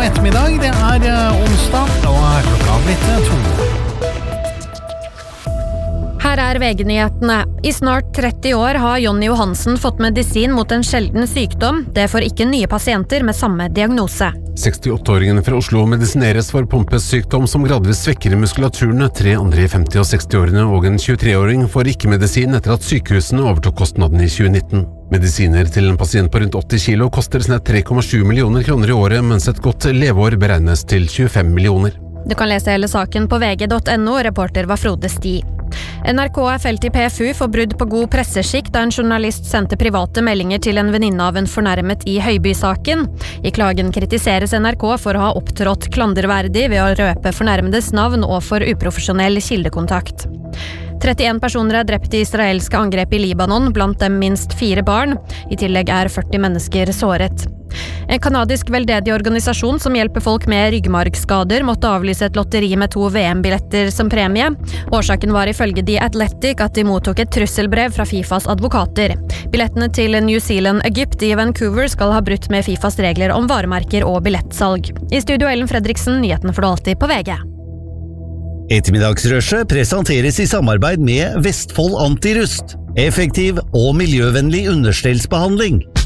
ettermiddag. Det onsdag, og klokka blitt 2. Her VG-nyhetene. I snart 30 år har Jonny Johansen fått medisin mot en sjelden sykdom. Det får ikke nye pasienter med samme diagnose. 68-åringen fra Oslo medisineres for pompesykdom som gradvis svekker muskulaturen. 3 andre i 50- og 60-årene og en 23-åring får ikke medisin etter at sykehusene overtok kostnaden i 2019. Medisiner til en pasient på rundt 80 kilo koster snett 3,7 millioner kroner i året, mens et godt leveår beregnes til 25 millioner. Du kan lese hele saken på vg.no, reporter var Frode Sti. NRK felt i PFU for brudd på god presseskikk da en journalist sendte private meldinger til en venninne av en fornærmet i Høyby-saken. I klagen kritiseres NRK for å ha opptrådt klanderverdig ved å røpe fornærmedes navn og for uprofesjonell kildekontakt. 31 personer drept i israelske angrep i Libanon, blant dem minst 4 barn. I tillegg 40 mennesker såret. En kanadisk veldedig organisasjon som hjelper folk med ryggmargskader måtte avlyse et lotteri med 2 VM-billetter som premie. Årsaken var ifølge The Athletic at de mottok et trusselbrev fra FIFAs advokater. Billettene til New Zealand-Egypt i Vancouver skal ha brutt med FIFAs regler om varemerker og billettsalg. I studio Ellen Fredriksen, nyheten får du alltid på VG. Ettermiddagsrushet presenteres i samarbeid med Vestfold Antirust. Effektiv og miljøvennlig understellsbehandling.